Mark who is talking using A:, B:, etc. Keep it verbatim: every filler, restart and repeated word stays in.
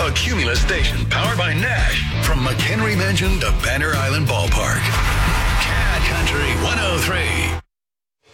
A: A Cumulus station powered by Nash from McHenry Mansion to Banner Island Ballpark.